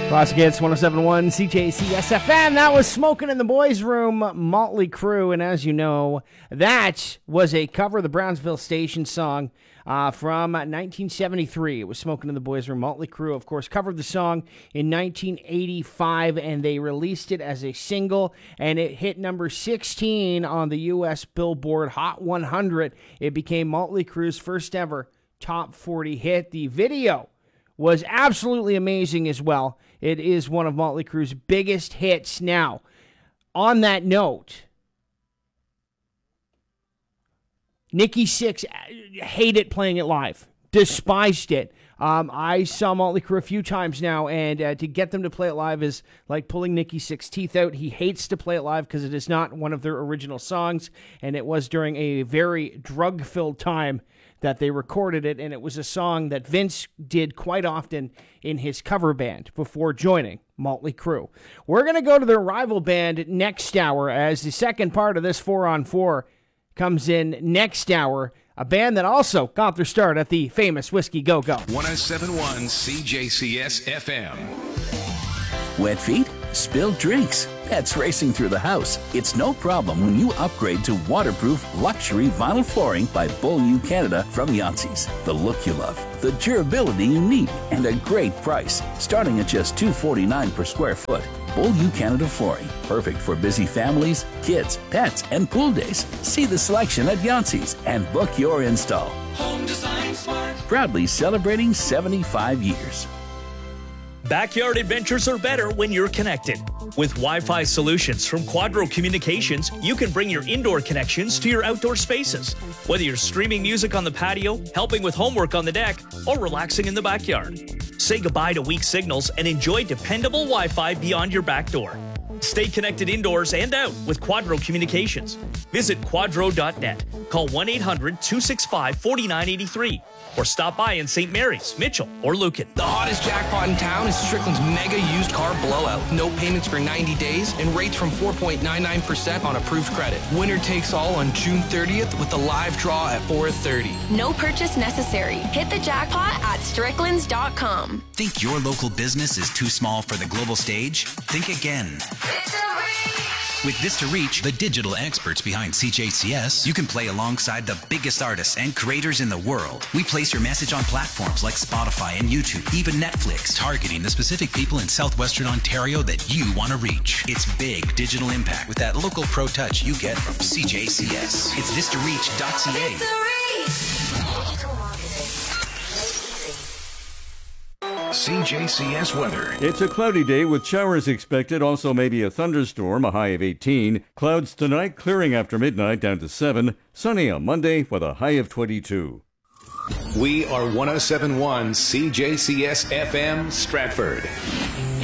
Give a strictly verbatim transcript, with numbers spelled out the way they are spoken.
Classic Hits, one oh seven point one C J C S F M. That was Smoking in the Boys' Room, Motley Crue. And as you know, that was a cover of the Brownsville Station song uh, from nineteen seventy-three. It was Smoking in the Boys' Room. Motley Crue, of course, covered the song in nineteen eighty-five, and they released it as a single, and it hit number sixteen on the U S Billboard Hot one hundred. It became Motley Crue's first ever top forty hit. The video was absolutely amazing as well. It is one of Motley Crue's biggest hits. Now, on that note, Nikki Sixx hated playing it live, despised it. Um, I saw Motley Crue a few times now, and uh, to get them to play it live is like pulling Nikki Sixx's teeth out. He hates to play it live because it is not one of their original songs, and it was during a very drug-filled time that they recorded it, and it was a song that Vince did quite often in his cover band before joining Motley Crue. We're going to go to their rival band next hour as the second part of this four on four comes in next hour, a band that also got their start at the famous Whiskey Go-Go. one oh seven point one C J C S F M. Wet feet? Spilled drinks? Pets racing through the house? It's no problem when you upgrade to waterproof luxury vinyl flooring by Beaulieu Canada from Yancey's. The look you love, the durability you need, and a great price, starting at just two dollars and forty-nine cents per square foot. Beaulieu Canada flooring, perfect for busy families, kids, pets, and pool days. See the selection at Yancey's and book your install. Home Design Smart. Proudly celebrating seventy-five years. Backyard adventures are better when you're connected. With Wi-Fi solutions from Quadro Communications, you can bring your indoor connections to your outdoor spaces. Whether you're streaming music on the patio, helping with homework on the deck, or relaxing in the backyard. Say goodbye to weak signals and enjoy dependable Wi-Fi beyond your back door. Stay connected indoors and out with Quadro Communications. Visit quadro dot net. Call one eight hundred two six five four nine eight three or stop by in Saint Mary's, Mitchell, or Lucan. The hottest jackpot in town is Strickland's mega used car blowout. No payments for ninety days and rates from four point nine nine percent on approved credit. Winner takes all on June thirtieth with a live draw at four thirty. No purchase necessary. Hit the jackpot at stricklands dot com. Think your local business is too small for the global stage? Think again. With Vista Reach, the digital experts behind C J C S, you can play alongside the biggest artists and creators in the world. We place your message on platforms like Spotify and YouTube, even Netflix, targeting the specific people in southwestern Ontario that you want to reach. It's big digital impact with that local pro touch you get from C J C S. It's vista reach dot c a. C J C S weather. It's a cloudy day with showers expected, also maybe a thunderstorm, a high of eighteen. Clouds tonight, clearing after midnight down to seven. Sunny on Monday with a high of twenty-two. We are one oh seven point one C J C S F M Stratford.